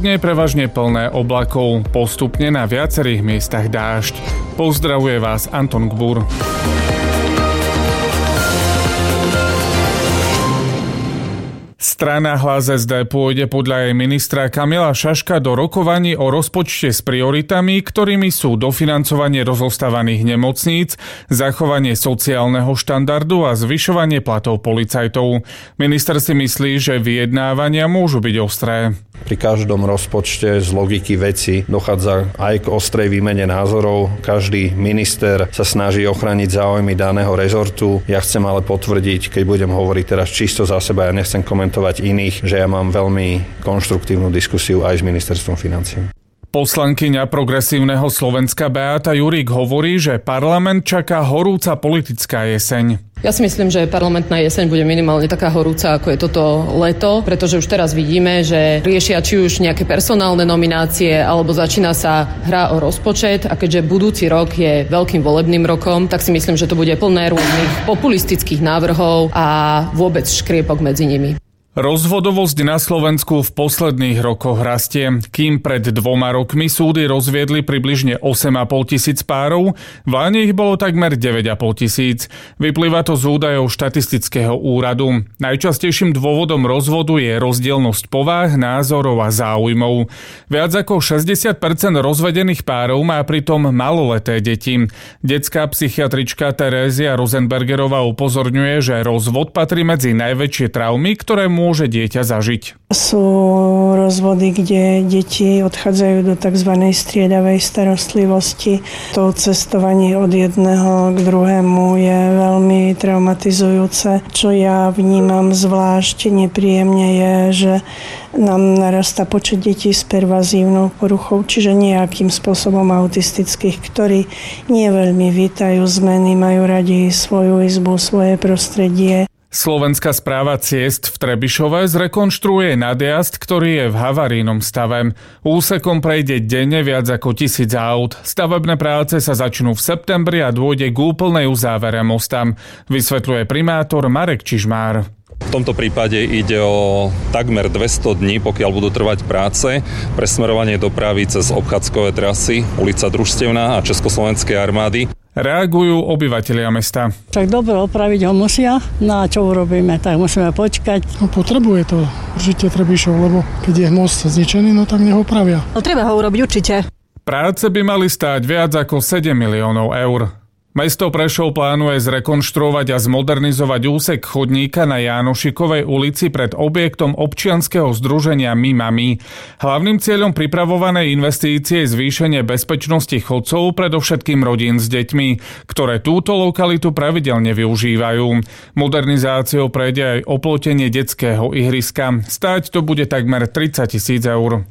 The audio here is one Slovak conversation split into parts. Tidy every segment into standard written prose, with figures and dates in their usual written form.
Popoludne prevažne plné oblakov, postupne na viacerých miestach dážď. Pozdravuje vás Anton Gbur. Strana Hlas SD pôjde podľa jej ministra Kamila Šaška do rokovaní o rozpočte s prioritami, ktorými sú dofinancovanie rozostávaných nemocníc, zachovanie sociálneho štandardu a zvyšovanie platov policajtov. Minister si myslí, že vyjednávania môžu byť ostré. Pri každom rozpočte z logiky veci dochádza aj k ostrej výmene názorov. Každý minister sa snaží ochrániť záujmy daného rezortu. Ja chcem ale potvrdiť, keď budem hovoriť teraz čisto za seba, ja nechcem komentovať iných, že ja mám veľmi konštruktívnu diskusiu aj s ministerstvom financií. Poslankyňa Progresívneho Slovenska Beáta Jurík hovorí, že parlament čaká horúca politická jeseň. Ja si myslím, že parlamentná jeseň bude minimálne taká horúca, ako je toto leto, pretože už teraz vidíme, že riešia či už nejaké personálne nominácie, alebo začína sa hra o rozpočet, a keďže budúci rok je veľkým volebným rokom, tak si myslím, že to bude plné rôznych populistických návrhov a vôbec škriepok medzi nimi. Rozvodovosť na Slovensku v posledných rokoch rastie. Kým pred 2 rokmi súdy rozviedli približne 8,5 tisíc párov, v Lani ich bolo takmer 9,5 tisíc. Vyplýva to z údajov štatistického úradu. Najčastejším dôvodom rozvodu je rozdielnosť pováh, názorov a záujmov. Viac ako 60% rozvedených párov má pritom maloleté deti. Detská psychiatrička Terézia Rosenbergerová upozorňuje, že rozvod patrí medzi najväčšie traumy, ktoré môže dieťa zažiť. Sú rozvody, kde deti odchádzajú do tzv. Striedavej starostlivosti. To cestovanie od jedného k druhému je veľmi traumatizujúce. Čo ja vnímam zvlášť nepríjemne je, že nám narastá počet detí s pervazívnou poruchou, čiže nejakým spôsobom autistických, ktorí nie veľmi vítajú zmeny, majú radi svoju izbu, svoje prostredie. Slovenská správa ciest v Trebišove zrekonštruuje nadjazd, ktorý je v havarijnom stave. Úsekom prejde denne viac ako 1000 aut. Stavebné práce sa začnú v septembri a dôjde k úplnej uzávere mosta, vysvetľuje primátor Marek Čižmár. V tomto prípade ide o takmer 200 dní, pokiaľ budú trvať práce. Presmerovanie dopravy cez obchádzkové trasy, ulica Družstevná a Československej armády. Reagujú obyvatelia mesta. Tak dobre, opraviť ho musia, no a čo urobíme, tak musíme počkať. No, potrebuje to určite Trebišov, lebo keď je most zničený, no tak nech ho opravia. No treba ho urobiť určite. Práce by mali stáť viac ako 7 miliónov eur. Mesto Prešov plánuje zrekonštruovať a zmodernizovať úsek chodníka na Jánošikovej ulici pred objektom občianskeho združenia Mimami. Hlavným cieľom pripravovanej investície je zvýšenie bezpečnosti chodcov, predovšetkým rodín s deťmi, ktoré túto lokalitu pravidelne využívajú. Modernizáciou prejde aj oplotenie detského ihriska. Stáť to bude takmer 30 000 eur.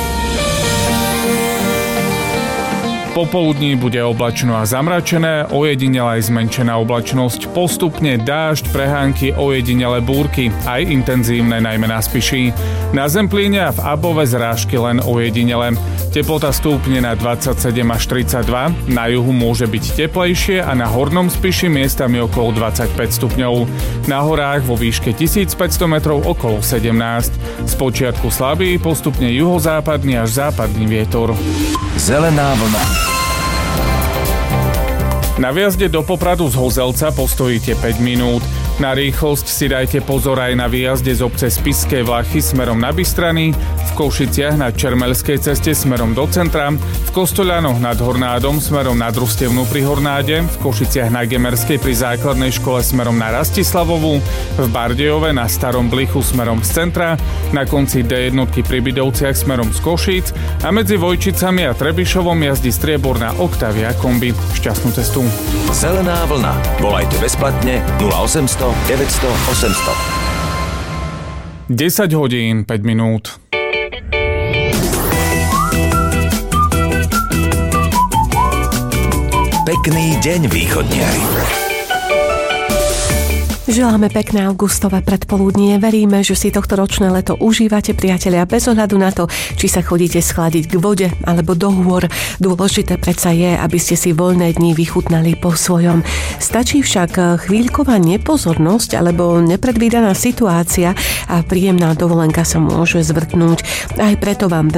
Popoludní bude oblačno a zamračené, ojedinele aj zmenšená oblačnosť, postupne dážď, prehánky, ojedinele búrky, aj intenzívne najmä na Spiši. Na Zemplíne a v Above zrážky len ojedinele. Teplota stúpne na 27 až 32, na juhu môže byť teplejšie a na hornom Spiši miestami okolo 25 stupňov. Na horách vo výške 1500 metrov okolo 17. Spočiatku slabý, postupne juhozápadný až západný vietor. Zelená vlna. Na viazde do Popradu z Hozelca postojíte 5 minút. Na rýchlosť si dajte pozor aj na výjazde z obce Spišské Vlachy smerom na Bystrany, v Košiciach na Čermeľskej ceste smerom do centra, v Kostoľanoch nad Hornádom smerom na Družstevnú pri Hornáde, v Košiciach na Gemerskej pri základnej škole smerom na Rastislavovu, v Bardejove na Starom Blichu smerom z centra, na konci D1 pri Bydovciach smerom z Košíc a medzi Vojčicami a Trebišovom jazdí strieborná Octavia kombi. Šťastnú cestu. Zelená vlna. Volajte bezplatne 0800 900 800. 10 hodín 5 minút. Pekný deň, východniari. Želáme pekné augustové predpoludnie. Veríme, že si tohto ročné leto užívate, priatelia, bez ohľadu na to, či sa chodíte schladiť k vode alebo do hôr. Dôležité predsa je, aby ste si voľné dni vychutnali po svojom. Stačí však chvíľková nepozornosť alebo nepredvídaná situácia a príjemná dovolenka sa môže zvrtnúť. Aj preto vám